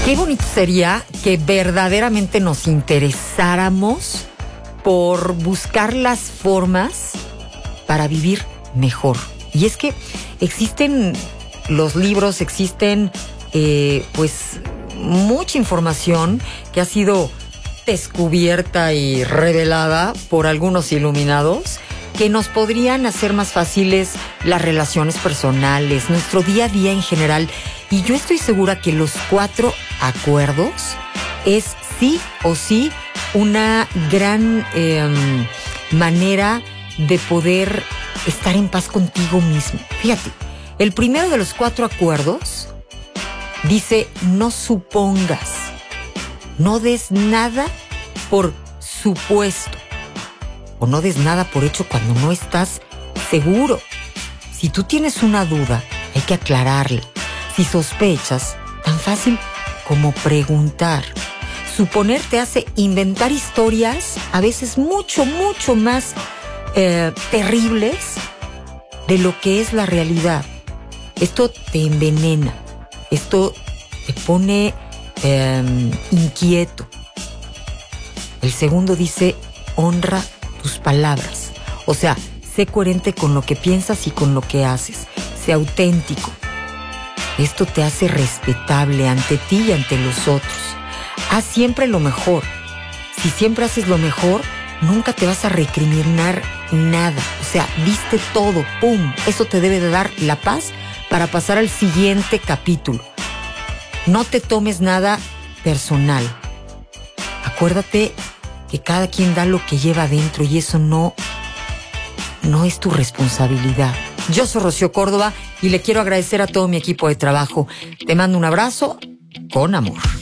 Qué bonito sería que verdaderamente nos interesáramos por buscar las formas para vivir mejor. Y es que existen los libros, existen pues mucha información que ha sido descubierta y revelada por algunos iluminados que nos podrían hacer más fáciles las relaciones personales, nuestro día a día en general. Y yo estoy segura que los 4 acuerdos es sí o sí una gran manera de poder estar en paz contigo mismo. Fíjate, el primero de los 4 acuerdos dice: no supongas, no des nada por supuesto, o no des nada por hecho cuando no estás seguro. Si tú tienes una duda, hay que aclararla. Si sospechas, tan fácil como preguntar. Suponer te hace inventar historias, a veces mucho más terribles de lo que es la realidad. Esto te envenena, esto te pone inquieto. El segundo dice: honra tus palabras. O sea, sé coherente con lo que piensas y con lo que haces. Sé auténtico. Esto te hace respetable ante ti y ante los otros. Haz siempre lo mejor. Si siempre haces lo mejor, nunca te vas a recriminar nada. O sea, diste todo, ¡pum! Eso te debe de dar la paz para pasar al siguiente capítulo. No te tomes nada personal. Acuérdate que cada quien da lo que lleva adentro y eso no es tu responsabilidad. Yo soy Rocío Córdoba y le quiero agradecer a todo mi equipo de trabajo. Te mando un abrazo con amor.